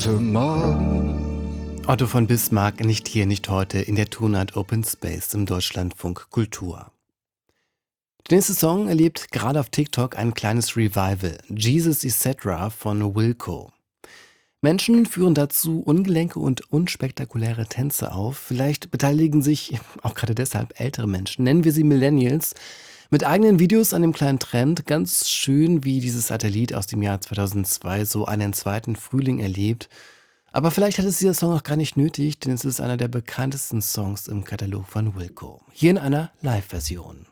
Morgen. Otto von Bismarck, nicht hier, nicht heute, in der Tonart Open Space im Deutschlandfunk Kultur. Der nächste Song erlebt gerade auf TikTok ein kleines Revival. Jesus etc. von Wilco. Menschen führen dazu ungelenke und unspektakuläre Tänze auf. Vielleicht beteiligen sich auch gerade deshalb ältere Menschen, nennen wir sie Millennials, mit eigenen Videos an dem kleinen Trend. Ganz schön, wie dieses Satellit aus dem Jahr 2002 so einen zweiten Frühling erlebt. Aber vielleicht hat es dieser Song auch gar nicht nötig, denn es ist einer der bekanntesten Songs im Katalog von Wilco. Hier in einer Live-Version.